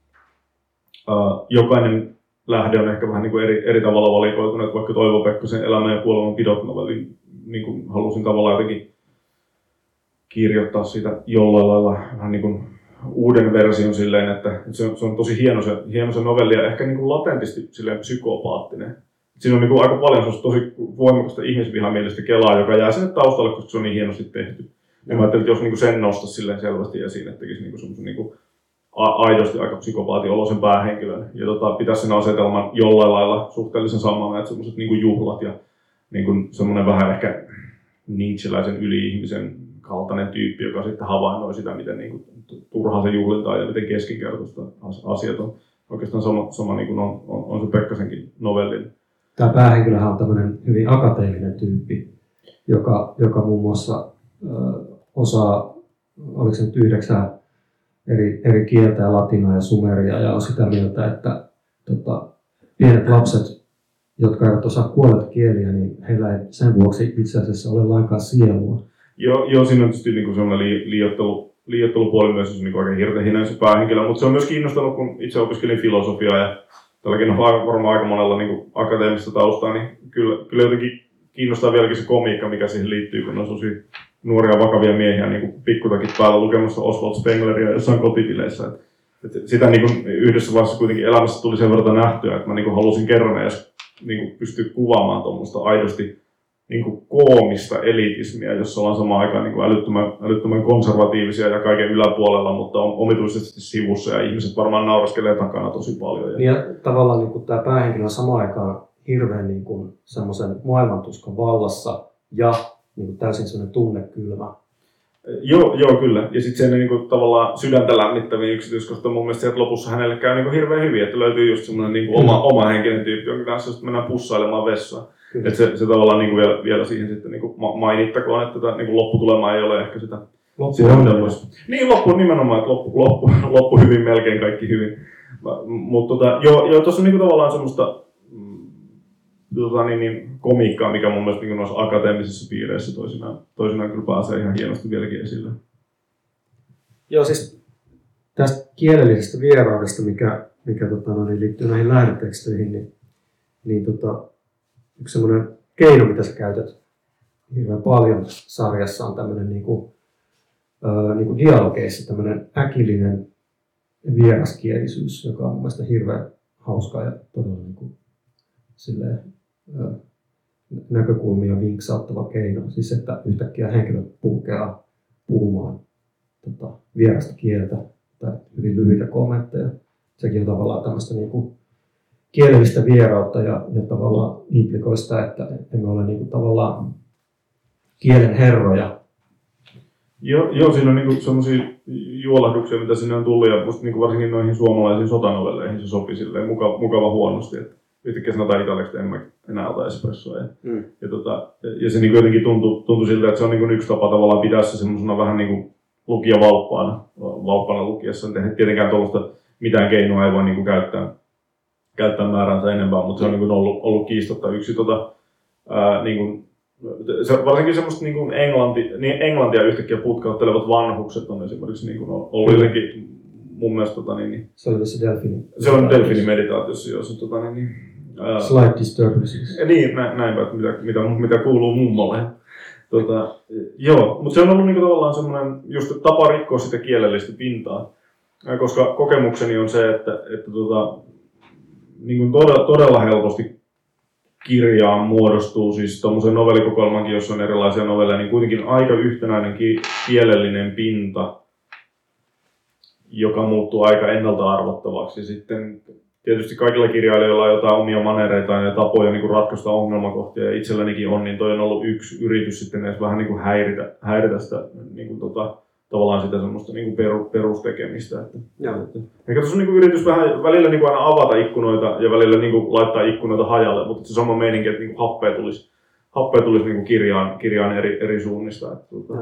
Jokainen lähde on ehkä vähän niin kuin eri tavalla valikoitunut, että vaikka Toivo Pekkasen Elämän ja kuoleman pidot novellin niin kuin halusin tavallaan jotenkin kirjoittaa siitä jollain lailla vähän niin kuin uuden version silleen, että se on tosi hieno se novelli ja ehkä niin kuin latentisti silleen psykopaattinen. Siinä on niin kuin aika paljon tosi voimakasta ihmisvihamielistä kelaa, joka jää sinne taustalle, koska se on niin hienosti tehty. Ja mä ajattelin, että jos niin kuin sen nostaisi silleen selvästi esiin, että tekisi niin kuin semmoisen niin kuin aidosti aika psykopaatin oloisen päähenkilön ja pitäisi sen asetelman jollain lailla suhteellisen samana, että semmoiset niin kuin juhlat ja niin kuin semmoinen vähän ehkä Nietzscheläisen yli-ihmisen kaltainen tyyppi, joka sitten havainnoi sitä, miten niin kuin turhaa se juhlintaa ja miten keskinkertaista asiat on. Oikeastaan sama niin kuin on se Pekkasenkin novellin. Tämä päähenkilöhän on tämmöinen hyvin akateeminen tyyppi, joka muun muassa osaa, oliko se nyt 9 eri kieltä ja latinaa ja sumeria ja on sitä mieltä, että pienet lapset, jotka eivät osaa kuolleta kieliä, niin heillä ei sen vuoksi itse asiassa ole lainkaan sielua. Joo, siinä on tietysti niin sellainen liioittelupuoli myös, jos niin aika hirtehinen se päähenkilö, mutta se on myös kiinnostanut, kun itse opiskelin filosofiaa ja tälläkin on varmaan aika monella niin akateemista taustaa, niin kyllä jotenkin kiinnostaa vieläkin se komiikka, mikä siihen liittyy, kun on sellaisia nuoria vakavia miehiä niin pikkutakit päällä lukemassa Oswald Spengleria jossain kotipileissä. Sitä niin kuin yhdessä vaiheessa kuitenkin elämässä tuli sen verran nähtyä, että mä niin kuin halusin kerran edes niin kuin pystyä kuvaamaan tuommoista aidosti niin kuin koomista elitismiä, jossa ollaan samaan aikaan niin kuin älyttömän konservatiivisia ja kaiken yläpuolella, mutta on omituisesti sivussa ja ihmiset varmaan nauraskelee takana tosi paljon. Ja tavallaan niin kuin tämä päähenkilö on samaan aikaan hirveän niin kuin semmoisen maailmantuskan vallassa ja niin kuin täysin semmoinen tunnekylmä. Joo, kyllä. Ja sitten se niin tavallaan sydäntä lämmittäviä yksityiskohta mun mielestä sieltä lopussa hänelle käy niin hirveän hyvin, että löytyy just semmoinen niin oma henkinen tyyppi, jonka kanssa mennään pussailemaan vessaan. Että se tavallaan niin vielä siihen sitten niin mainittakoon, että tämä niin lopputulema ei ole ehkä sitä. Niin, loppu nimenomaan, että loppu hyvin, melkein kaikki hyvin. Mutta tuossa on niin tavallaan semmoista komiikkaa, mikä mun mielestä niin noissa akateemisissa piireissä toisinaan kyllä pääsee ihan hienosti vieläkin esille. Joo, siis tästä kielellisestä vieraudesta, mikä liittyy näihin lähdeteksteihin, niin yksi semmoinen keino, mitä sä käytät hirveän paljon sarjassa, on tämmöinen niinku dialogeissa tämmöinen äkillinen vieraskielisyys, joka on mun mielestä hirveän hauskaa ja todella niinku silleen näkökulmia vinksauttava keino. Siis että yhtäkkiä henkilöt purkeaa puhumaan vierasta kieltä tai hyvin lyhyitä kommentteja. Sekin on tavallaan tämmöistä niinku kielellistä vierautta ja tavallaan implikoi sitä, että emme ole niinku tavallaan kielen herroja. Joo, siinä on niinku semmoisia juolahduksia, mitä sinne on tullut, ja musta niinku varsinkin noihin suomalaisiin sotanovelleihin se sopi silleen mukava huonosti. Että yhtäkkiä sanotaan italiaksi, että en mä enää ota espressoa. Ja se niinku jotenkin tuntui siltä, että se on niinku yksi tapa tavallaan pitää se semmoisena vähän niinku lukijavalppaana lukiessa. Tietenkään tuollaista mitään keinoa ei voi niinku käyttää määränsä enempää, mutta se on niinku ollut kiistatta yksi niinku, varsinkin semmoista niinku englantia yhtäkkiä putkauttelevat vanhukset on esimerkiksi niinku ollut jotenkin mun mielestä se oli tässä Delfini. Se on Delfinin meditaatiossa, jossa slight disturbances. Niin, näinpä, että mitä kuuluu mummolle. Joo, mutta se on ollut niinku tavallaan semmoinen just tapa rikkoa sitä kielellistä pintaa. Koska kokemukseni on se, että niin todella helposti kirjaan muodostuu, siis tuommoisen novellikokoelmankin, jossa on erilaisia novelleja, niin kuitenkin aika yhtenäinen kielellinen pinta, joka muuttuu aika ennalta arvottavaksi. Sitten tietysti kaikilla kirjailijoilla on jotain omia manereitaan ja tapoja niin kuin ratkaista ongelmakohtia, ja itsellänikin on, niin toi on ollut yksi yritys sitten edes vähän niin kuin häiritä sitä niin kuin tavallaan sitä semmoista niin kuin perustekemistä. Ehkä tuossa on niin kuin yritys vähän välillä niin kuin aina avata ikkunoita ja välillä niin kuin laittaa ikkunoita hajalle, mutta se sama meininki, että niin kuin happea tulisi niin kuin kirjaan eri suunnista.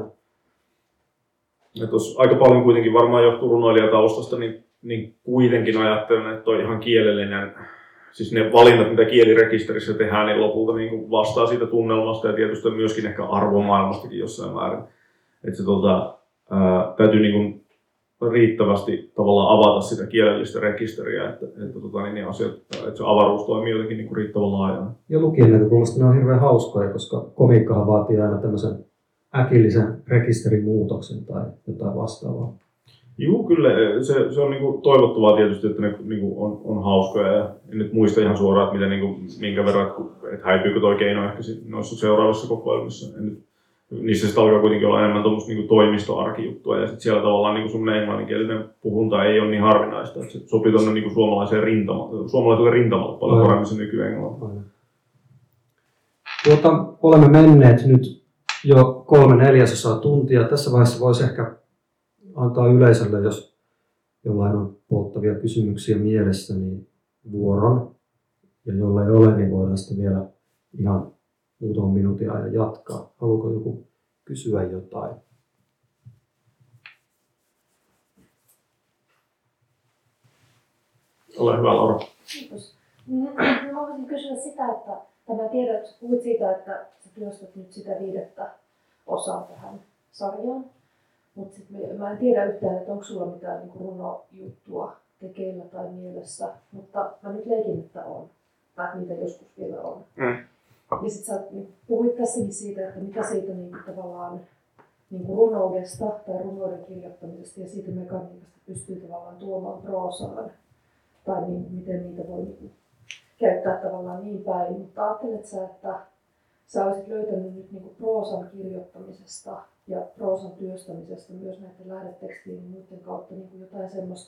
Että aika paljon kuitenkin varmaan johtuu runoilijataustasta, niin kuitenkin ajattelen, että toi ihan kielellinen, siis ne valinnat, mitä kielirekisterissä tehdään, niin lopulta niin kuin vastaa siitä tunnelmasta ja tietysti myöskin ehkä arvomaailmastakin jossain määrin. Että se täytyy niin kuin riittävästi tavallaan avata sitä kielellistä rekisteriä, että se avaruus toimii jotenkin niin kuin riittävän laajana. Ja lukijan näkökulmasta ne on hirveän hauskoja, koska komiikkahan vaatii aina tämmöisen äkillisen rekisterimuutoksen tai jotain vastaavaa. Joo, kyllä. Se on niinku toivottavaa tietysti, että ne niinku on hauskoja. Ja en nyt muista ihan suoraan, että miten, niinku, minkä verran, että häipyykö toi keino ehkä noissa seuraavissa kokoelmissa. Niissä sitten alkaa kuitenkin olla enemmän tuommoista niinku toimistoarkijuttua. Ja sitten siellä tavallaan niinku semmoinen englanninkielinen puhunta ei ole niin harvinaista. Että se sopii tuonne niinku suomalaiselle rintamalle paljon paremmin se nykyenglanti. Olemme menneet nyt jo 3/4 tuntia. Tässä vaiheessa voisi ehkä antaa yleisölle, jos jollain on polttavia kysymyksiä mielessä, niin vuoron. Ja jolla ei ole, niin voidaan sitten vielä ihan muutaman minuutin ajan jatkaa. Haluaako joku kysyä jotain? Ole hyvä, Laura. Kiitos. Mä voisin kysyä sitä, että mä tiedän, että puhuit siitä, että sä työstät nyt sitä 5. osaa tähän sarjaan. Mutta mä en tiedä yhtään, että onko sulla mitään niin runojuttua tekeillä tai mielessä, mutta mä nyt leikin, että on. Tai että niitä joskus vielä on. Ja sit sä puhuit tässäkin siitä, että mitä siitä niin tavallaan niin kuin runoudesta tai runouden kirjoittamisesta ja siitä mekaniikasta pystyy tavallaan tuomaan proosaan. Tai niin, miten niitä voi niin käyttää tavallaan niin päin. Mutta ajattelet sä, että sä olisit löytänyt nyt niin kuin proosan kirjoittamisesta ja proosan työstämisestä myös näiden lähdetekstien ja muiden kautta niin kuin jotain semmoista,